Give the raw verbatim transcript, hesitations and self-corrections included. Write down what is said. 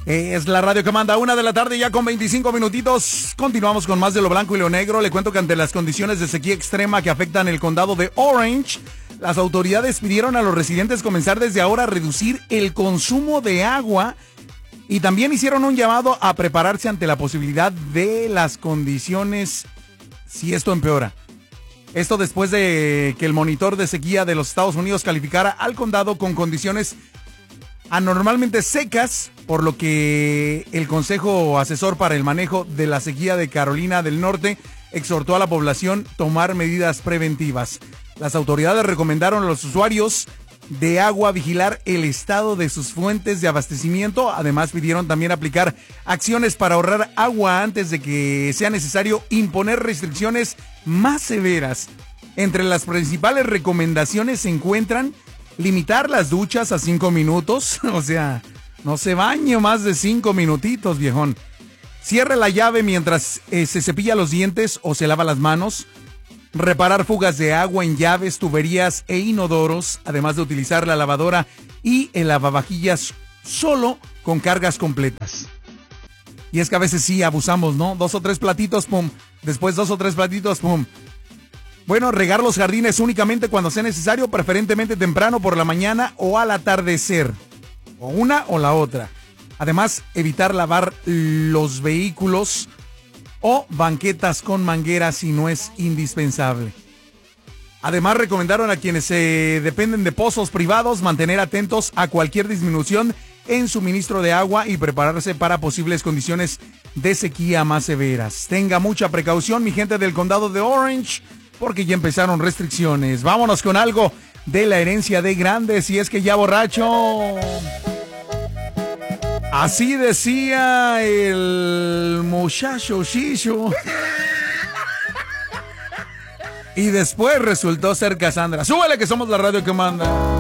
Es la radio que manda, una de la tarde ya con veinticinco minutitos. Continuamos con más de lo blanco y lo negro. Le cuento que ante las condiciones de sequía extrema que afectan el condado de Orange, las autoridades pidieron a los residentes comenzar desde ahora a reducir el consumo de agua y también hicieron un llamado a prepararse ante la posibilidad de las condiciones si esto empeora. Esto después de que el monitor de sequía de los Estados Unidos calificara al condado con condiciones anormalmente secas, por lo que el Consejo Asesor para el Manejo de la Sequía de Carolina del Norte exhortó a la población tomar medidas preventivas. Las autoridades recomendaron a los usuarios de agua vigilar el estado de sus fuentes de abastecimiento. Además, pidieron también aplicar acciones para ahorrar agua antes de que sea necesario imponer restricciones más severas. Entre las principales recomendaciones se encuentran limitar las duchas a cinco minutos, o sea, no se bañe más de cinco minutitos, viejón. Cierre la llave mientras eh, se cepilla los dientes o se lava las manos. Reparar fugas de agua en llaves, tuberías e inodoros, además de utilizar la lavadora y el lavavajillas solo con cargas completas. Y es que a veces sí abusamos, ¿no? Dos o tres platitos, pum. Después dos o tres platitos, pum. Bueno, regar los jardines únicamente cuando sea necesario, preferentemente temprano por la mañana o al atardecer. O una o la otra. Además, evitar lavar los vehículos o banquetas con manguera si no es indispensable. Además, recomendaron a quienes eh, dependen de pozos privados mantener atentos a cualquier disminución en suministro de agua y prepararse para posibles condiciones de sequía más severas. Tenga mucha precaución, mi gente del condado de Orange, porque ya empezaron restricciones. Vámonos con algo de la herencia de Grandes, y es que ya borracho. Así decía el muchacho Shishu. Y después resultó ser Cassandra. Súbele que somos la radio que manda.